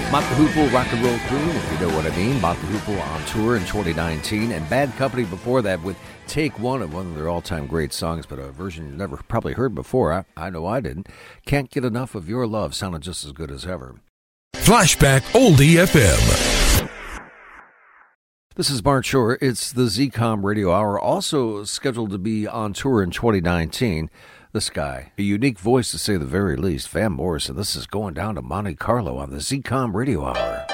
Mott the Hoople, Rock and Roll Queen, if you know what I mean. Mott the Hoople on tour in 2019, and Bad Company before that with Take One of their all-time great songs, but a version you've never probably heard before. I know I didn't. Can't Get Enough of Your Love sounded just as good as ever. Flashback Oldie FM. This is Bart Shore. It's the ZCOM Radio Hour, also scheduled to be on tour in 2019. This guy, a unique voice to say the very least, Van Morrison. This is Going Down to Monte Carlo on the ZCOM Radio Hour.